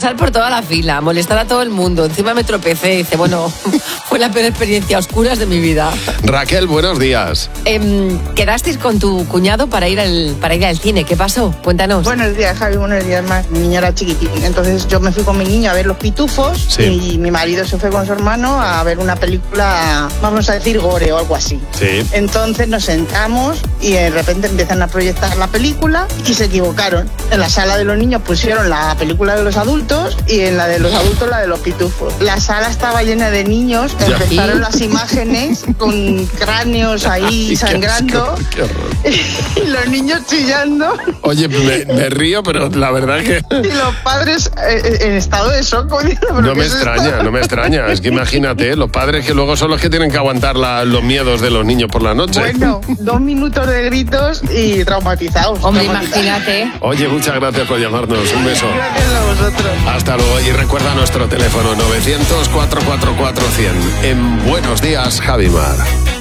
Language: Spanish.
pasar por toda la fila, molestar a todo el mundo. Encima me tropecé y dice, bueno, fue la peor experiencia a oscuras de mi vida. Raquel, buenos días. Quedasteis con tu cuñado para ir al cine. ¿Qué pasó? Cuéntanos. Buenos días, Javi, buenos días, más. Mi niña era chiquitín. Entonces yo me fui con mi niña a ver Los Pitufos, Sí. y mi marido se fue con su hermano a ver una película, vamos a decir, gore o algo así. Sí. Entonces nos sentamos y de repente empiezan a proyectar la película y se equivocaron. En la sala de los niños pusieron la película de los adultos y en la de los adultos la de Los Pitufos. La sala estaba llena de niños, Ya. empezaron las imágenes con cráneos ahí Ay, sangrando qué horror. y los niños chillando Oye, me río, pero la verdad que y los padres en estado de shock. no me extraña, no me extraña. Es que imagínate, los padres que luego son los que tienen que aguantar los miedos de los niños por la noche. Bueno, 2 minutos de gritos y traumatizados. Hombre, imagínate. Oye, muchas gracias por llamarnos. Un beso. Gracias a vosotros. Hasta luego y recuerda nuestro teléfono 900 444 100. En Buenos Días, Javimar.